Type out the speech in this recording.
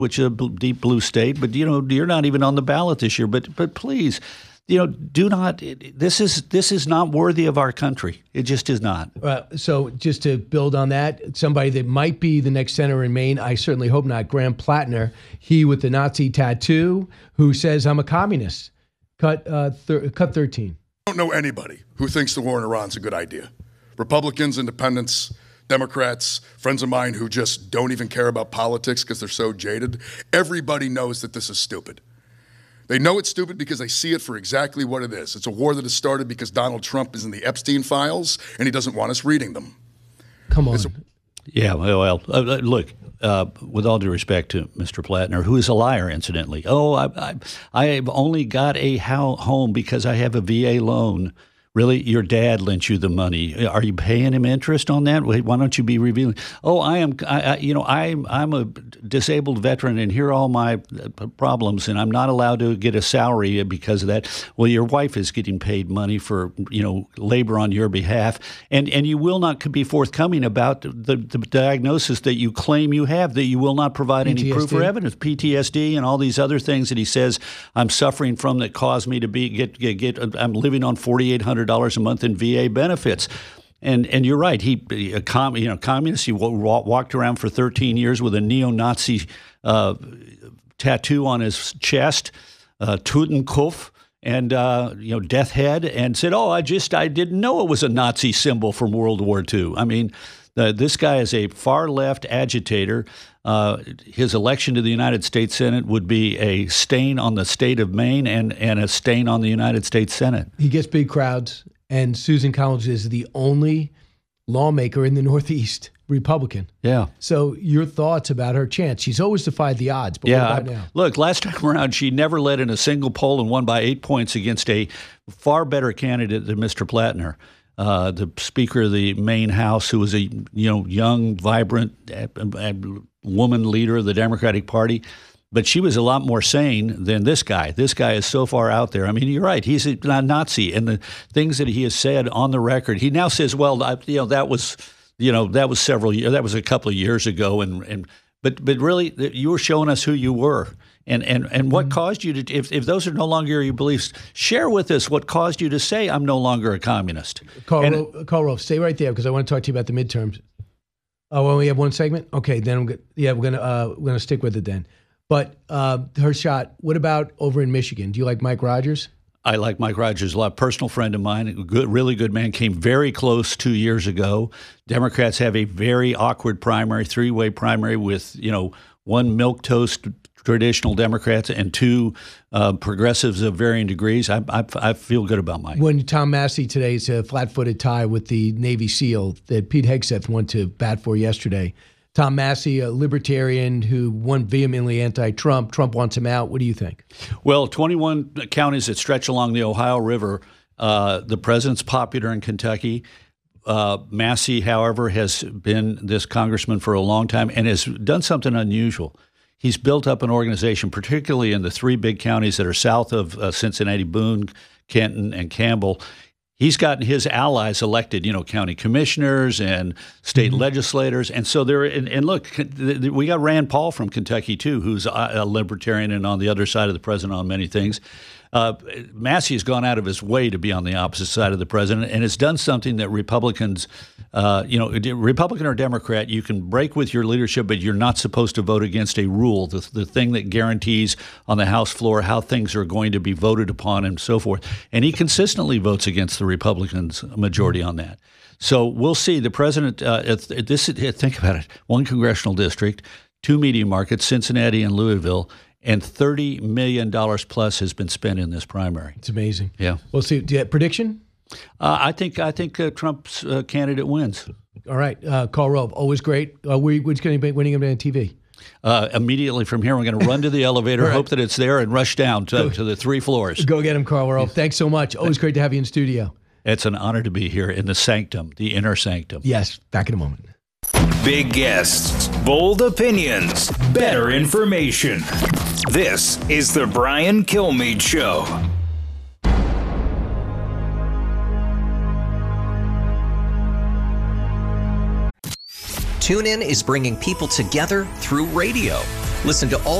which is a deep blue state, but you're not even on the ballot this year. But please, do not. This is not worthy of our country. It just is not. So just to build on that, somebody that might be the next senator in Maine, I certainly hope not, Graham Plattner, he with the Nazi tattoo, who says I'm a communist. Cut 13. I don't know anybody who thinks the war in Iran's a good idea. Republicans, independents, Democrats, friends of mine who just don't even care about politics because they're so jaded. Everybody knows that this is stupid. They know it's stupid because they see it for exactly what it is. It's a war that has started because Donald Trump is in the Epstein files and he doesn't want us reading them. Come on. Yeah, well, look, with all due respect to Mr. Plattner, who is a liar, incidentally. I've only got a home because I have a VA loan. Really, your dad lent you the money. Are you paying him interest on that? Why don't you be revealing? I'm a disabled veteran, and here are all my problems, and I'm not allowed to get a salary because of that. Well, your wife is getting paid money for labor on your behalf, and you will not be forthcoming about the diagnosis that you claim you have, that you will not provide PTSD. any proof or evidence, PTSD, and all these other things that he says I'm suffering from that caused me to I'm living on $4,800 a month in VA benefits. And you're right. He a communist. He walked around for 13 years with a neo-Nazi tattoo on his chest, Totenkopf, and death head, and said, I didn't know it was a Nazi symbol from World War II. I mean, this guy is a far-left agitator. His election to the United States Senate would be a stain on the state of Maine and a stain on the United States Senate. He gets big crowds, and Susan Collins is the only lawmaker in the Northeast Republican. Yeah. So your thoughts about her chance? She's always defied the odds, but what about now? Look, last time around, she never led in a single poll and won by 8 points against a far better candidate than Mr. Plattner. The Speaker of the Maine House, who was a young, vibrant woman leader of the Democratic Party, but she was a lot more sane than this guy. This guy is so far out there. I mean, you're right. He's a Nazi, and the things that he has said on the record. He now says, "Well, that was several years. That was a couple of years ago." But really, you were showing us who you were. And what caused you to, if those are no longer your beliefs, share with us what caused you to say, I'm no longer a communist. Karl Rove, stay right there because I want to talk to you about the midterms. Oh, well, we have one segment? Okay, then we're gonna stick with it then. But her shot, what about over in Michigan? Do you like Mike Rogers? I like Mike Rogers a lot. Personal friend of mine, really good man, came very close 2 years ago. Democrats have a very awkward primary, three-way primary with, one milquetoast traditional Democrats and two progressives of varying degrees. I feel good about Mike. When Tom Massey today is a flat-footed tie with the Navy SEAL that Pete Hegseth went to bat for yesterday. Tom Massey, a libertarian who won vehemently anti-Trump. Trump wants him out. What do you think? Well, 21 counties that stretch along the Ohio River. The president's popular in Kentucky. Massey, however, has been this congressman for a long time and has done something unusual. He's built up an organization, particularly in the three big counties that are south of Cincinnati, Boone, Kenton, and Campbell. He's gotten his allies elected, county commissioners and state legislators. And so and look, we got Rand Paul from Kentucky, too, who's a libertarian and on the other side of the president on many things. Massey has gone out of his way to be on the opposite side of the president and has done something that Republicans, Republican or Democrat, you can break with your leadership, but you're not supposed to vote against a rule, the thing that guarantees on the House floor how things are going to be voted upon and so forth. And he consistently votes against the Republicans' majority on that. So we'll see. The president, think about it, one congressional district, two media markets, Cincinnati and Louisville, and $30 million plus has been spent in this primary. It's amazing. Yeah. We'll see. Do you have prediction? I think Trump's candidate wins. All right. Karl Rove, always great. Which going to be winning him on TV? Immediately from here, we're going to run to the elevator, right, hope that it's there, and rush down to the 3 floors. Go get him, Karl Rove. Thanks so much. Always great to have you in studio. It's an honor to be here in the sanctum, the inner sanctum. Yes. Back in a moment. Big guests, bold opinions, better information. This is the Brian Kilmeade Show. TuneIn is bringing people together through radio. Listen to all